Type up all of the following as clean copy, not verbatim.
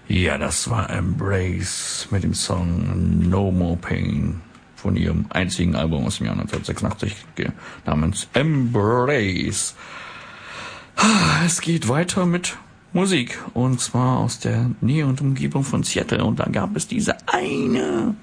Ja, das war Embrace mit dem Song No More Pain von ihrem einzigen Album aus dem Jahr 1986 namens Embrace. Es geht weiter mit Musik und zwar aus der Nähe und Umgebung von Seattle und da gab es dieses eine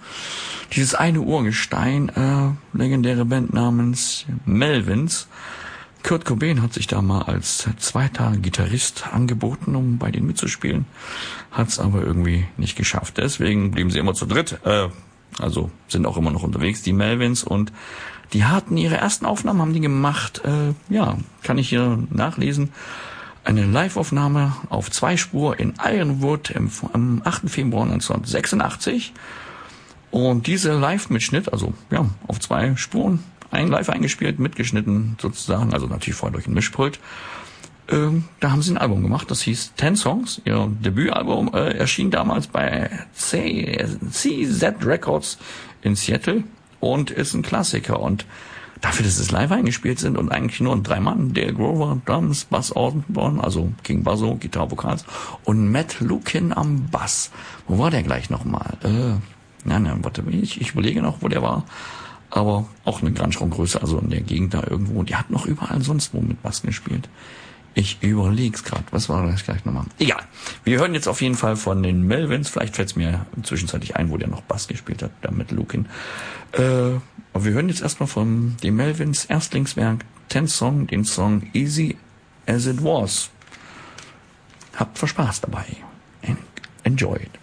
Urgestein, legendäre Band namens Melvins. Kurt Cobain hat sich da mal als zweiter Gitarrist angeboten, um bei denen mitzuspielen, hat's aber irgendwie nicht geschafft. Deswegen blieben sie immer zu dritt, also sind auch immer noch unterwegs, die Melvins, und die hatten ihre ersten Aufnahmen, haben die gemacht, kann ich hier nachlesen, eine Live-Aufnahme auf 2 Spur in Ironwood am 8. Februar 1986 und diese Live-Mitschnitt, also auf 2 Spuren, live eingespielt, mitgeschnitten sozusagen, also natürlich vorher durch ein Mischpult. Da haben sie ein Album gemacht, das hieß 10 Songs. Ihr Debütalbum erschien damals bei CZ Records in Seattle und ist ein Klassiker. Und dafür, dass es live eingespielt sind und eigentlich nur 3 Mann, Dale Grover, Drums, Bass Osborne, also King Basso, Gitarre, Vokals und Matt Lukin am Bass. Wo war der gleich nochmal? Warte, ich überlege noch, wo der war. Aber auch eine Grunge-Größe, also in der Gegend da irgendwo. Die hat noch überall sonst wo mit Bass gespielt. Ich überleg's gerade. Was war das gleich nochmal? Egal. Wir hören jetzt auf jeden Fall von den Melvins. Vielleicht fällt's mir zwischenzeitlich ein, wo der noch Bass gespielt hat, da mit Lukin. Aber wir hören jetzt erstmal von den Melvins Erstlingswerk 10 Song, den Song Easy as It Was. Habt viel Spaß dabei. Enjoy it.